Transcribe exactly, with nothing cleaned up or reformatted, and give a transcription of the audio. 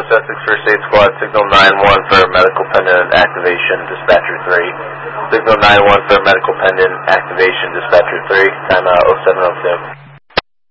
West Essex First Aid Squad, signal nine one for medical pendant activation, dispatcher three. Signal nine one for medical pendant activation, dispatcher three, timeout oh seven oh two.